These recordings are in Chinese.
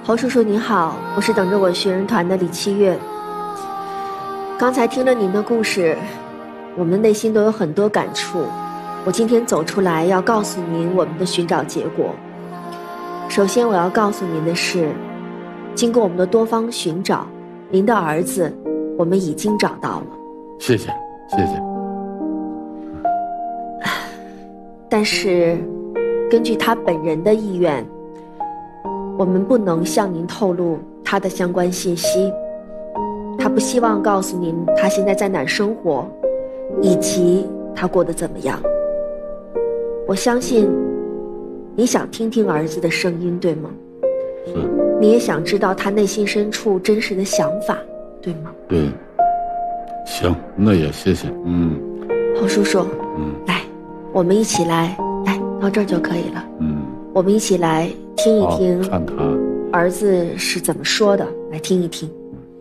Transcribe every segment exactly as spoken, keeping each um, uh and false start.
侯叔叔您好，我是等着我学人团的李七月。刚才听了您的故事，我们内心都有很多感触。我今天走出来要告诉您我们的寻找结果。首先我要告诉您的是，经过我们的多方寻找，您的儿子我们已经找到了。 谢谢谢谢。 但是根据他本人的意愿，我们不能向您透露他的相关信息。他不希望告诉您他现在在哪儿生活，以及他过得怎么样。我相信你想听听儿子的声音，对吗？ 是。 你也想知道他内心深处真实的想法，对吗？ 对。行，那也谢谢。嗯。 侯叔叔， 嗯， 来，我们一起来，来到这儿就可以了。 嗯， 我们一起来听一听， 看看儿子是怎么说的，来听一听。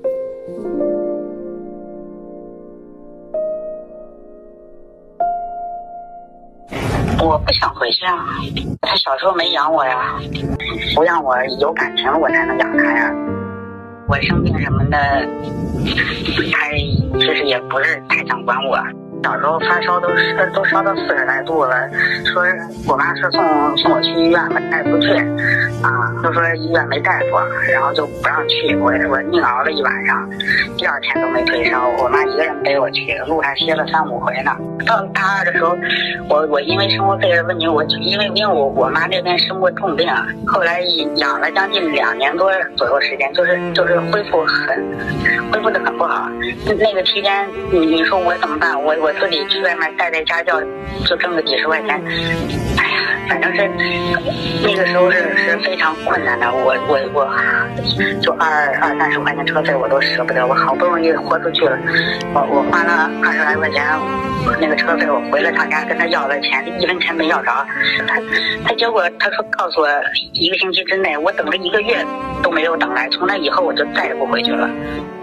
我不想回去啊，他小时候没养我呀，不让我有感情了我才能养他呀。我生病什么的，他其实也不是太想管我。小时候发烧都是都烧到四十来度了，说我妈说送送我去医院，我带不去，啊，都说医院没大夫，然后就不让去。我我硬熬了一晚上，第二天都没退烧。我妈一个人背我去，路上歇了三五回呢。到大二的时候，我我因为生活费的问题，我因为因为我我妈这边生过重病，后来养了将近两年多左右时间，就是就是恢复很恢复的很不好。那个期间，你你说我怎么办？我我自己去外面带带家教，就挣个几十块钱。哎呀，反正是那个时候是是非常困难的。我我我就二二三十块钱车费我都舍不得，我好不容易豁出去了，我我花了二十来块钱，那个车费我回了他家跟他要了钱，一分钱没要着。他他结果他说告诉我一个星期之内，我等了一个月都没有等来，从那以后我就再也不回去了。